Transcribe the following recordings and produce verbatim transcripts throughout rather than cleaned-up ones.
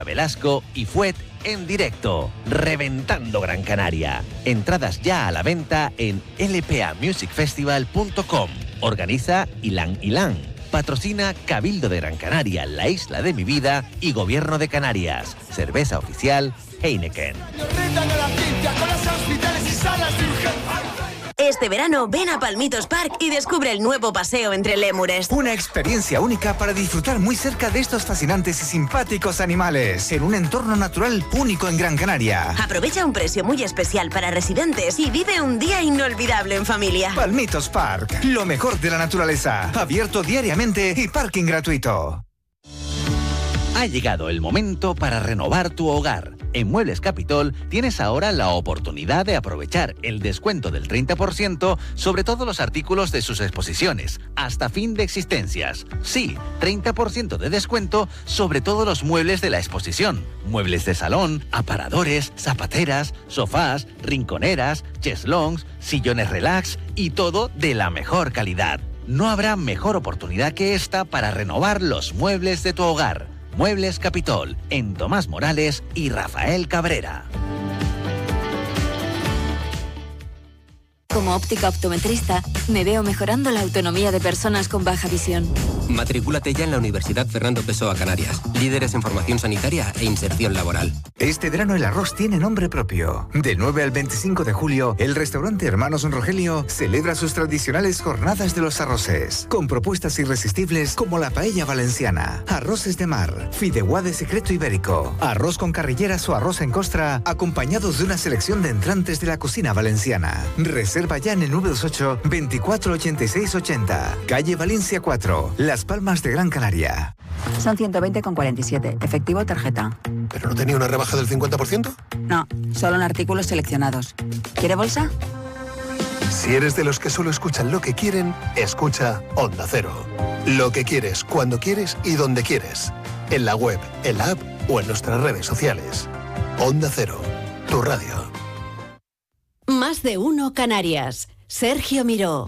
Velasco y Fuet en directo, reventando Gran Canaria. Entradas ya a la venta en l p a music festival punto com. Organiza Ilan Ilan. Patrocina Cabildo de Gran Canaria, La Isla de mi Vida y Gobierno de Canarias. Cerveza oficial Heineken. Este verano ven a Palmitos Park y descubre el nuevo paseo entre lémures. Una experiencia única para disfrutar muy cerca de estos fascinantes y simpáticos animales en un entorno natural único en Gran Canaria. Aprovecha un precio muy especial para residentes y vive un día inolvidable en familia. Palmitos Park, lo mejor de la naturaleza, abierto diariamente y parking gratuito. Ha llegado el momento para renovar tu hogar. En Muebles Capitol tienes ahora la oportunidad de aprovechar el descuento del treinta por ciento sobre todos los artículos de sus exposiciones, hasta fin de existencias. Sí, treinta por ciento de descuento sobre todos los muebles de la exposición. Muebles de salón, aparadores, zapateras, sofás, rinconeras, cheslongs, sillones relax y todo de la mejor calidad. No habrá mejor oportunidad que esta para renovar los muebles de tu hogar. Muebles Capitol, en Tomás Morales y Rafael Cabrera. Como óptica optometrista, me veo mejorando la autonomía de personas con baja visión. Matricúlate ya en la Universidad Fernando Pessoa Canarias, líderes en formación sanitaria e inserción laboral. Este verano el arroz tiene nombre propio. Del nueve al veinticinco de julio, el restaurante Hermanos Rogelio celebra sus tradicionales jornadas de los arroces, con propuestas irresistibles como la paella valenciana, arroces de mar, fideuá de secreto ibérico, arroz con carrilleras o arroz en costra, acompañados de una selección de entrantes de la cocina valenciana. Reserva ya en el nueve dos ocho, veinticuatro ochenta y seis ochenta, calle Valencia cuatro, Las Palmas de Gran Canaria. Son ciento veinte con cuarenta y siete, efectivo tarjeta. ¿Pero no tenía una rebaja del cincuenta por ciento? No, solo en artículos seleccionados. ¿Quiere bolsa? Si eres de los que solo escuchan lo que quieren, escucha Onda Cero. Lo que quieres, cuando quieres y donde quieres. En la web, en la app o en nuestras redes sociales. Onda Cero, tu radio. Más de uno Canarias. Sergio Miró.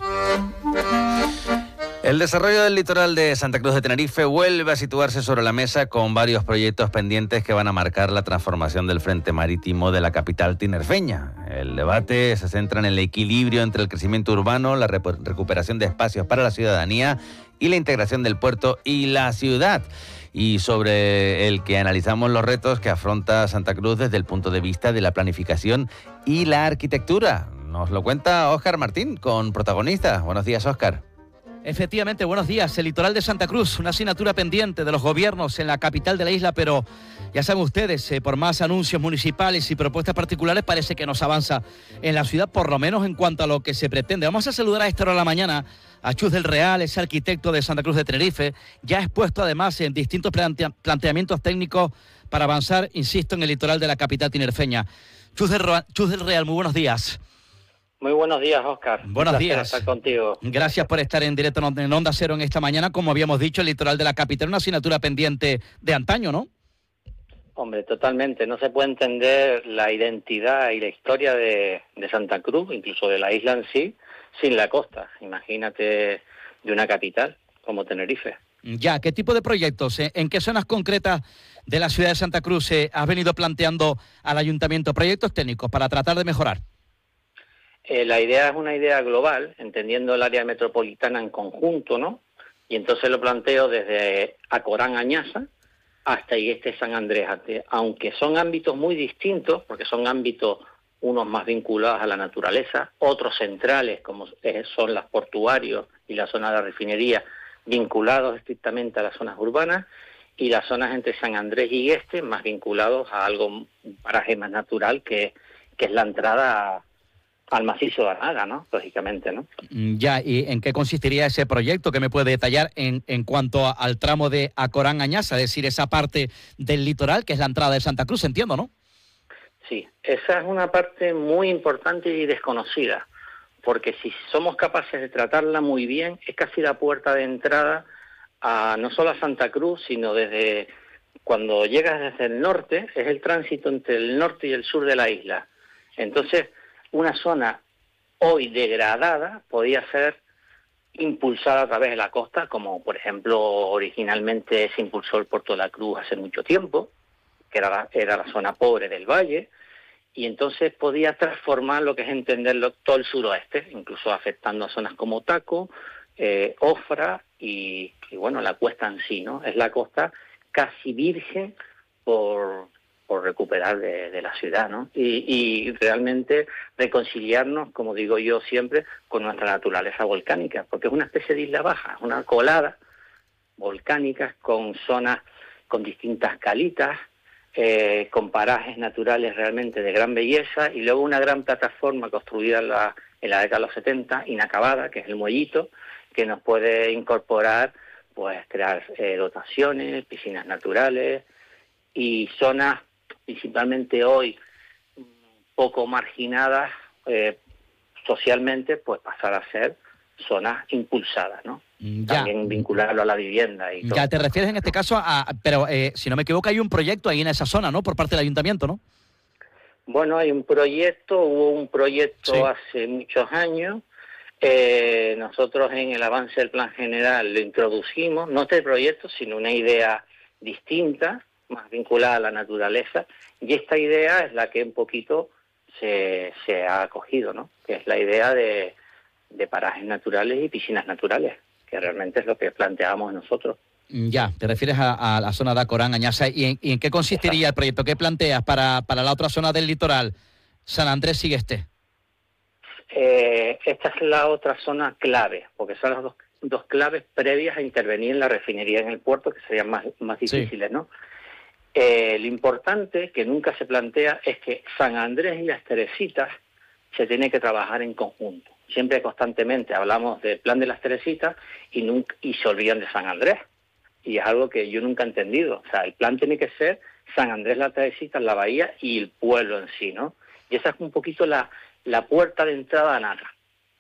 El desarrollo del litoral de Santa Cruz de Tenerife vuelve a situarse sobre la mesa con varios proyectos pendientes que van a marcar la transformación del frente marítimo de la capital tinerfeña. El debate se centra en el equilibrio entre el crecimiento urbano, la rep- recuperación de espacios para la ciudadanía y la integración del puerto y la ciudad. Y sobre el que analizamos los retos que afronta Santa Cruz desde el punto de vista de la planificación y la arquitectura. Nos lo cuenta Óscar Martín, con protagonista. Buenos días, Óscar. Efectivamente, buenos días. El litoral de Santa Cruz, una asignatura pendiente de los gobiernos en la capital de la isla, pero ya saben ustedes, eh, por más anuncios municipales y propuestas particulares, parece que no se avanza en la ciudad, por lo menos en cuanto a lo que se pretende. Vamos a saludar a esta hora de la mañana a Chus del Real, ese arquitecto de Santa Cruz de Tenerife, ya expuesto además en distintos plantea- planteamientos técnicos para avanzar, insisto, en el litoral de la capital tinerfeña. Chus del, Ro- Chus del Real, muy buenos días. Muy buenos días, Óscar. Buenos Un placer días. estar contigo. Gracias por estar en directo en Onda Cero en esta mañana. Como habíamos dicho, el litoral de la capital, una asignatura pendiente de antaño, ¿no? Hombre, totalmente. No se puede entender la identidad y la historia de, de Santa Cruz, incluso de la isla en sí, sin la costa. Imagínate de una capital como Tenerife. Ya, ¿qué tipo de proyectos, eh, en qué zonas concretas de la ciudad de Santa Cruz eh, has venido planteando al ayuntamiento proyectos técnicos para tratar de mejorar? Eh, la idea es una idea global, entendiendo el área metropolitana en conjunto, ¿no? Y entonces lo planteo desde Acorán Añasa hasta Igeste San Andrés, aunque son ámbitos muy distintos, porque son ámbitos unos más vinculados a la naturaleza, otros centrales, como son las portuarios y la zona de la refinería, vinculados estrictamente a las zonas urbanas, y las zonas entre San Andrés y Igeste, más vinculados a algo, un paraje más natural, que, que es la entrada a al macizo de Anaga, ¿no? Lógicamente, ¿no? Ya, ¿y en qué consistiría ese proyecto? ¿Qué me puede detallar en, en cuanto a, al tramo de Acorán Añasa, es decir, esa parte del litoral que es la entrada de Santa Cruz, entiendo, ¿no? Sí, esa es una parte muy importante y desconocida, porque si somos capaces de tratarla muy bien, es casi la puerta de entrada a no solo a Santa Cruz, sino desde cuando llegas desde el norte, es el tránsito entre el norte y el sur de la isla. Entonces, una zona hoy degradada podía ser impulsada a través de la costa, como por ejemplo originalmente se impulsó el Puerto de la Cruz hace mucho tiempo, que era la, era la zona pobre del valle, y entonces podía transformar lo que es entenderlo todo el suroeste, incluso afectando a zonas como Taco, eh, Ofra y, y bueno, la cuesta en sí, ¿no? Es la costa casi virgen por, por recuperar de, de la ciudad, ¿no? Y, y realmente reconciliarnos, como digo yo siempre, con nuestra naturaleza volcánica, porque es una especie de isla baja, una colada volcánica con zonas con distintas calitas, eh, con parajes naturales realmente de gran belleza, y luego una gran plataforma construida en la, en la década de los setenta, inacabada, que es el Muellito, que nos puede incorporar, pues crear eh, dotaciones, piscinas naturales y zonas principalmente hoy poco marginadas eh, socialmente, pues pasar a ser zonas impulsadas, ¿no? Ya. También vincularlo a la vivienda y todo. Ya te refieres en este caso a, a pero eh, si no me equivoco hay un proyecto ahí en esa zona, ¿no? Por parte del ayuntamiento, ¿no? Bueno, hay un proyecto, hubo un proyecto Sí. hace muchos años. Eh, nosotros en el avance del plan general lo introducimos, no este proyecto, sino una idea distinta, más vinculada a la naturaleza, y esta idea es la que un poquito se, se ha acogido, ¿no? Que es la idea de, de parajes naturales y piscinas naturales, que realmente es lo que planteamos nosotros. Ya, te refieres a, a la zona de Acorán, Añasa. ¿Y en, y en qué consistiría el proyecto? ¿Qué planteas para, para la otra zona del litoral, San Andrés y Este? Eh, esta es la otra zona clave, porque son las dos, dos claves previas a intervenir en la refinería en el puerto, que serían más, más difíciles, sí. ¿no? Eh, lo importante, que nunca se plantea, es que San Andrés y las Teresitas se tiene que trabajar en conjunto. Siempre constantemente hablamos del plan de las Teresitas y, nunca, y se olvidan de San Andrés. Y es algo que yo nunca he entendido. O sea, el plan tiene que ser San Andrés, las Teresitas, la bahía y el pueblo en sí, ¿no? Y esa es un poquito la, la puerta de entrada a Naga.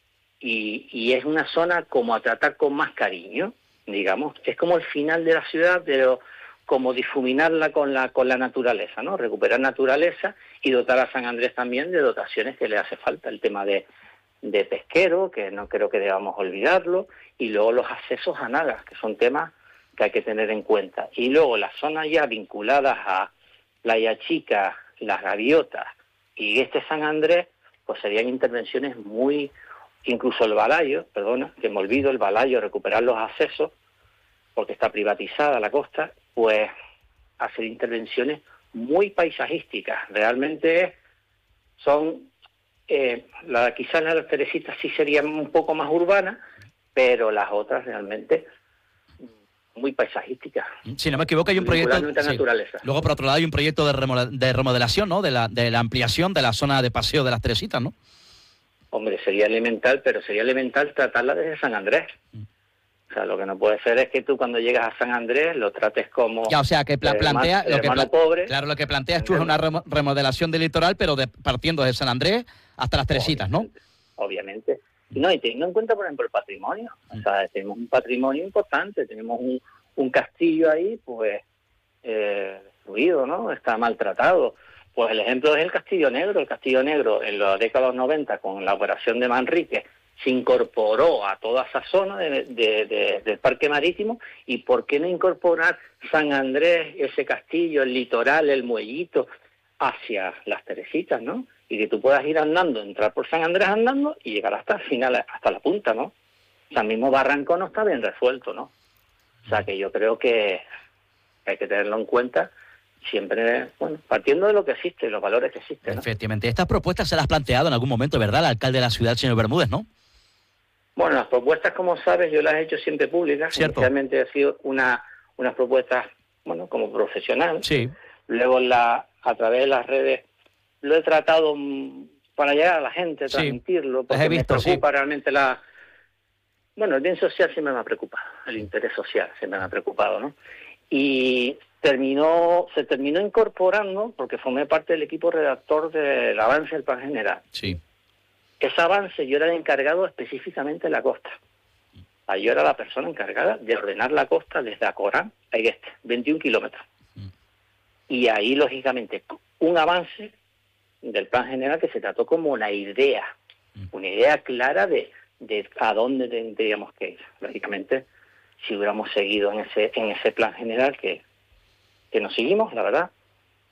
Y, y es una zona como a tratar con más cariño, digamos. Es como el final de la ciudad, pero como difuminarla con la con la naturaleza, ¿no? Recuperar naturaleza y dotar a San Andrés también de dotaciones que le hace falta. El tema de, de pesquero, que no creo que debamos olvidarlo, y luego los accesos a Naga, que son temas que hay que tener en cuenta. Y luego las zonas ya vinculadas a Playa Chica, Las Gaviotas y este San Andrés, pues serían intervenciones muy... Incluso el Balayo, perdona, que me olvido, el Balayo, recuperar los accesos, porque está privatizada la costa, pues hacer intervenciones muy paisajísticas. Realmente son... Eh, la, quizás las Teresitas sí serían un poco más urbanas, pero las otras realmente... muy paisajística. Si no me equivoco, hay un proyecto... Sí. Naturaleza. Luego, por otro lado, hay un proyecto de, remodel de remodelación, ¿no? De la, de la ampliación de la zona de paseo de las Teresitas, ¿no? Hombre, sería elemental, pero sería elemental tratarla desde San Andrés. Mm. O sea, lo que no puede ser es que tú cuando llegas a San Andrés lo trates como... Ya, o sea, que pla plantea... Hermano, lo que hermano pobre. Claro, lo que planteas tú es una remo remodelación del litoral, pero de, partiendo de San Andrés hasta las Teresitas, obviamente, ¿no? Obviamente. No, y teniendo en cuenta, por ejemplo, el patrimonio. O sea, tenemos un patrimonio importante, tenemos un, un castillo ahí, pues, eh, destruido, ¿no? Está maltratado. Pues el ejemplo es el Castillo Negro. El Castillo Negro, en la década de los noventa, con la operación de Manrique, se incorporó a toda esa zona de, de, de, del Parque Marítimo. ¿Y por qué no incorporar San Andrés, ese castillo, el litoral, el Muellito, hacia las Teresitas, ¿no? Y que tú puedas ir andando, entrar por San Andrés andando y llegar hasta el final, hasta la punta, ¿no? O sea, el mismo barranco no está bien resuelto, ¿no? O sea, que yo creo que hay que tenerlo en cuenta siempre, bueno, partiendo de lo que existe, los valores que existen, ¿no? Efectivamente. Estas propuestas se las has planteado en algún momento, ¿verdad? El alcalde de la ciudad, señor Bermúdez, ¿no? Bueno, las propuestas, como sabes, yo las he hecho siempre públicas. Cierto. Inicialmente ha sido una, unas propuestas, bueno, como profesional. Sí. Luego la, a través de las redes lo he tratado para llegar a la gente, sí. transmitirlo, porque he visto, me preocupa sí. realmente la... Bueno, el bien social siempre me ha preocupado, el interés social siempre me ha preocupado, ¿no? Y terminó, se terminó incorporando, porque formé parte del equipo redactor del avance del plan general. Sí. Ese avance yo era el encargado específicamente de la costa. Yo era la persona encargada de ordenar la costa desde Acorán a Igueste, veintiún kilómetros. Mm. Y ahí, lógicamente, un avance del plan general que se trató como una idea, mm. una idea clara de, de a dónde tendríamos que ir. Lógicamente, si hubiéramos seguido en ese en ese plan general que, que nos seguimos, la verdad,